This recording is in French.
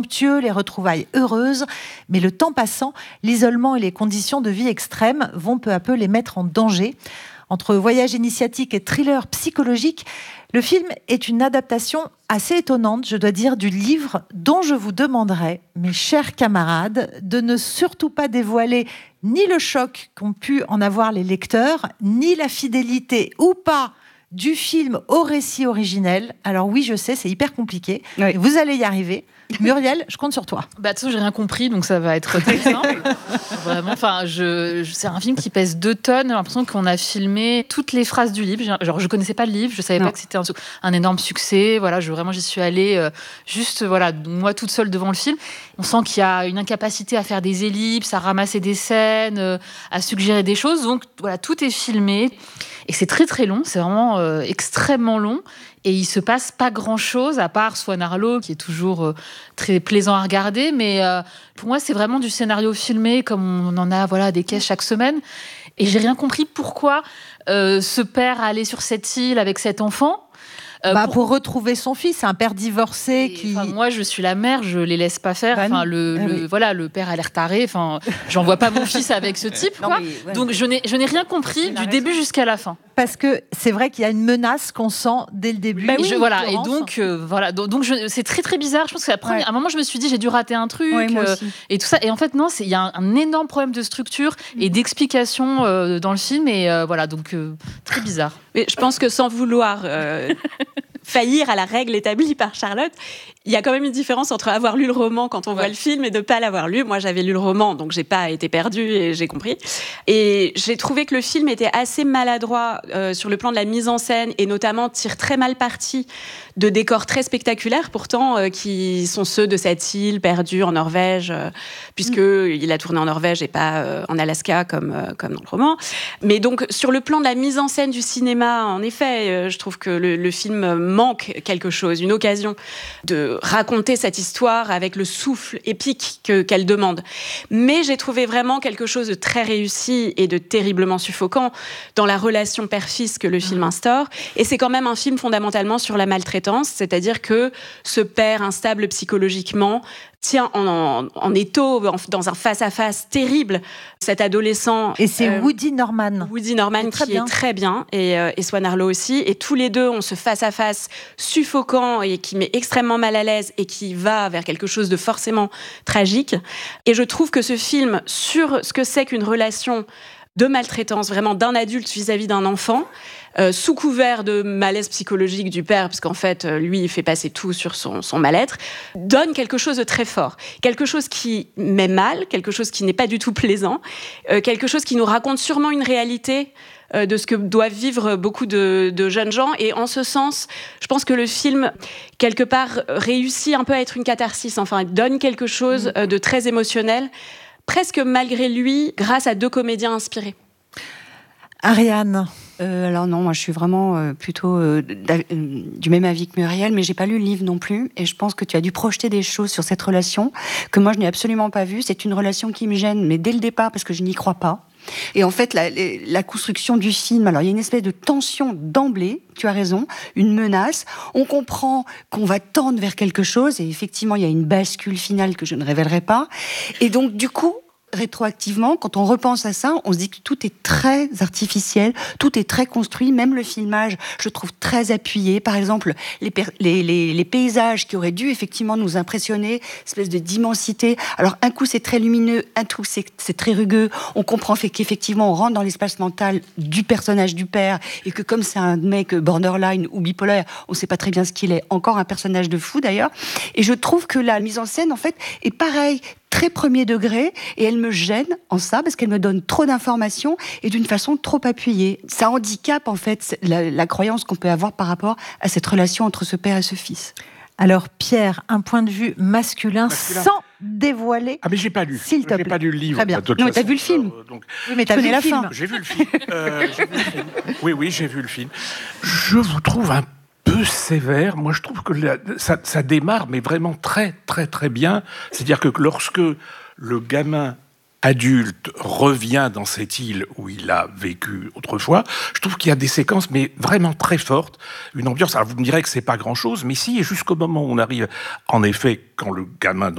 voluptueux, les retrouvailles heureuses. Mais le temps passant, l'isolement et les conditions de vie extrêmes vont peu à peu les mettre en danger. Entre voyage initiatique et thriller psychologique, le film est une adaptation assez étonnante, je dois dire, du livre dont je vous demanderai, mes chers camarades, de ne surtout pas dévoiler ni le choc qu'ont pu en avoir les lecteurs, ni la fidélité ou pas du film au récit originel. Alors oui, je sais, c'est hyper compliqué. Oui. Vous allez y arriver. Muriel, je compte sur toi. De toute façon, j'ai rien compris, donc ça va être très simple. Vraiment, c'est un film qui pèse 2 tonnes. J'ai l'impression qu'on a filmé toutes les phrases du livre. Genre, je connaissais pas le livre, je savais pas que c'était un énorme succès. Voilà, vraiment, j'y suis allée juste, moi toute seule devant le film. On sent qu'il y a une incapacité à faire des ellipses, à ramasser des scènes, à suggérer des choses. Donc voilà, tout est filmé. Et c'est très très long, c'est vraiment extrêmement long. Et il se passe pas grand-chose, à part Swan Arlo, qui est toujours très plaisant à regarder. Mais pour moi, c'est vraiment du scénario filmé, comme on en a des caisses chaque semaine. Et j'ai rien compris pourquoi ce père allait sur cette île avec cet enfant. Pour retrouver son fils, un père divorcé qui... Moi, je suis la mère, je les laisse pas faire. Le père a l'air taré. J'envoie pas mon fils avec ce type. Donc, je n'ai rien compris du début jusqu'à la fin. Parce que c'est vrai qu'il y a une menace qu'on sent dès le début. Donc c'est très très bizarre. Je pense qu'à un moment, je me suis dit, j'ai dû rater un truc et tout ça. Et en fait, non, il y a un énorme problème de structure et d'explication dans le film. Et très bizarre. Mais je pense que sans vouloir faillir à la règle établie par Charlotte, il y a quand même une différence entre avoir lu le roman quand on voit le film et de ne pas l'avoir lu. Moi, j'avais lu le roman, donc j'ai pas été perdue et j'ai compris. Et j'ai trouvé que le film était assez maladroit sur le plan de la mise en scène et notamment tire très mal parti de décors très spectaculaires, pourtant, qui sont ceux de cette île perdue en Norvège, puisqu'il a tourné en Norvège et pas en Alaska comme dans le roman. Mais donc, sur le plan de la mise en scène du cinéma, en effet, je trouve que le film manque quelque chose, une occasion de raconter cette histoire avec le souffle épique qu'elle demande. Mais j'ai trouvé vraiment quelque chose de très réussi et de terriblement suffocant dans la relation père-fils que le film instaure. Et c'est quand même un film fondamentalement sur la maltraitance, c'est-à-dire que ce père instable psychologiquement tient en étau, dans un face-à-face terrible, cet adolescent. Et c'est Woody Norman. Woody Norman qui est très bien, et Swan Arlo aussi. Et tous les deux ont ce face-à-face suffocant et qui met extrêmement mal à l'aise et qui va vers quelque chose de forcément tragique. Et je trouve que ce film, sur ce que c'est qu'une relation de maltraitance, vraiment d'un adulte vis-à-vis d'un enfant, sous couvert de malaise psychologique du père, parce qu'en fait, lui, il fait passer tout sur son mal-être, donne quelque chose de très fort. Quelque chose qui met mal, quelque chose qui n'est pas du tout plaisant, quelque chose qui nous raconte sûrement une réalité de ce que doivent vivre beaucoup de jeunes gens. Et en ce sens, je pense que le film, quelque part, réussit un peu à être une catharsis. Enfin, il donne quelque chose de très émotionnel, presque malgré lui, grâce à 2 comédiens inspirés. Ariane. Alors non, moi je suis vraiment plutôt du même avis que Muriel, mais j'ai pas lu le livre non plus, et je pense que tu as dû projeter des choses sur cette relation que moi je n'ai absolument pas vues. C'est une relation qui me gêne, mais dès le départ, parce que je n'y crois pas. Et en fait, la construction du film, alors il y a une espèce de tension d'emblée, tu as raison, une menace. On comprend qu'on va tendre vers quelque chose, et effectivement, il y a une bascule finale que je ne révélerai pas. Et donc, du coup, rétroactivement, quand on repense à ça, on se dit que tout est très artificiel, tout est très construit, même le filmage, je trouve très appuyé. Par exemple, les paysages qui auraient dû effectivement nous impressionner, espèce d'immensité. Alors, un coup, c'est très lumineux, un coup, c'est très rugueux. On comprend qu'effectivement, on rentre dans l'espace mental du personnage du père, et que comme c'est un mec borderline ou bipolaire, on ne sait pas très bien ce qu'il est. Encore un personnage de fou, d'ailleurs. Et je trouve que la mise en scène, en fait, est pareille, très premier degré, et elle me gêne en ça parce qu'elle me donne trop d'informations et d'une façon trop appuyée. Ça handicape en fait la croyance qu'on peut avoir par rapport à cette relation entre ce père et ce fils. Alors Pierre, un point de vue masculin. Sans dévoiler. Ah mais j'ai pas lu. S'il te plaît. J'ai pas lu le livre. Très bien. Non, mais t'as vu le film. Donc, oui, mais t'as vu la fin. J'ai vu le film. Oui, j'ai vu le film. Je vous trouve un peu sévère. Moi, je trouve que ça démarre, mais vraiment très, très, très bien. C'est-à-dire que lorsque le gamin adulte revient dans cette île où il a vécu autrefois, je trouve qu'il y a des séquences, mais vraiment très fortes, une ambiance. Alors, vous me direz que c'est pas grand-chose, mais si, et jusqu'au moment où on arrive, en effet, quand le gamin